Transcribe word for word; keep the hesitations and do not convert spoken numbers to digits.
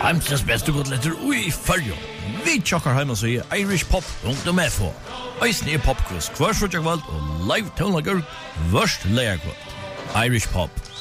Heimsens beste godletter ui fyrjo. Vi tjokkar heim og sier Irish Pop rundt om F H. Eisne er popquiz hver sutja kvalt og live tonlager vørst leia kvalt. Irish Pop.